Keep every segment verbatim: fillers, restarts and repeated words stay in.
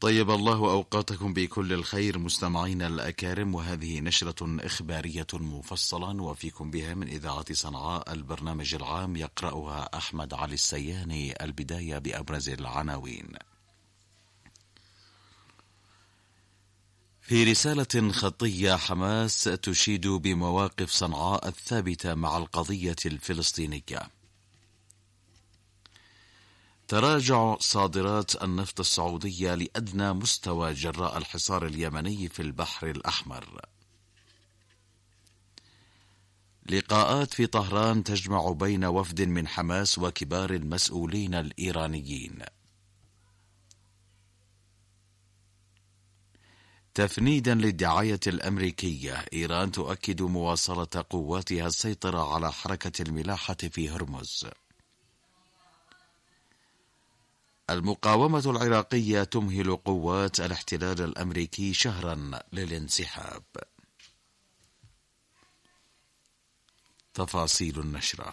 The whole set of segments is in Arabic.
طيب الله أوقاتكم بكل الخير مستمعينا الأكارم، وهذه نشرة إخبارية مفصلة وفيكم بها من إذاعة صنعاء. البرنامج العام يقرأها أحمد علي السياني. البداية بأبرز العناوين. في رسالة خطية، حماس تشيد بمواقف صنعاء الثابتة مع القضية الفلسطينية. تراجع صادرات النفط السعودية لأدنى مستوى جراء الحصار اليمني في البحر الأحمر. لقاءات في طهران تجمع بين وفد من حماس وكبار المسؤولين الإيرانيين. تفنيدا للدعاية الأمريكية، إيران تؤكد مواصلة قواتها السيطرة على حركة الملاحة في هرمز. المقاومة العراقية تمهل قوات الاحتلال الأمريكي شهرا للانسحاب. تفاصيل النشرة.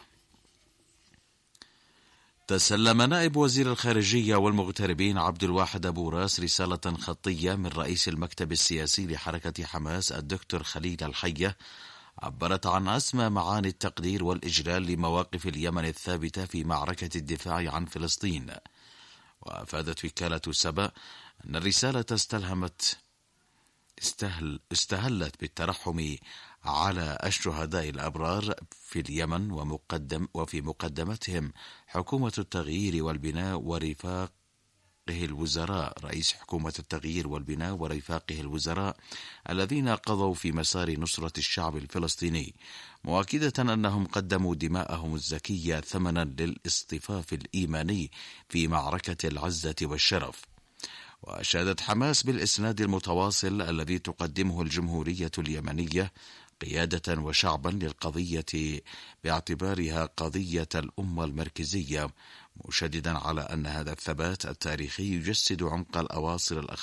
تسلم نائب وزير الخارجية والمغتربين عبد الواحد أبو راس رسالة خطية من رئيس المكتب السياسي لحركة حماس الدكتور خليل الحية، عبرت عن أسمى معاني التقدير والإجلال لمواقف اليمن الثابتة في معركة الدفاع عن فلسطين. وأفادت وكالة سبأ أن الرسالة استلهمت استهل استهلت بالترحم على الشهداء الأبرار في اليمن، ومقدم وفي مقدمتهم حكومة التغيير والبناء ورفاقه الوزراء رئيس حكومة التغيير والبناء ورفاقه الوزراء الذين قضوا في مسار نصرة الشعب الفلسطيني، مؤكدة أنهم قدموا دماءهم الزكية ثمنا للاصطفاف الإيماني في معركة العزة والشرف. وأشادت حماس بالإسناد المتواصل الذي تقدمه الجمهورية اليمنية قيادة وشعبا للقضية باعتبارها قضية الأمة المركزية، مشددا على أن هذا الثبات التاريخي يجسد عمق الأواصر الأخلاقية